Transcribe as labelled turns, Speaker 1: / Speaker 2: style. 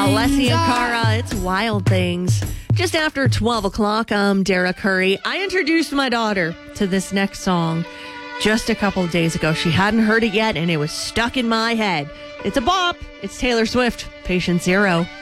Speaker 1: Alessia Cara, it's Wild Things. Just after 12 o'clock, I'm Dara Curry. I introduced my daughter to this next song just a couple of days ago. She hadn't heard it yet, and it was stuck in my head. It's a bop. It's Taylor Swift, Patient Zero.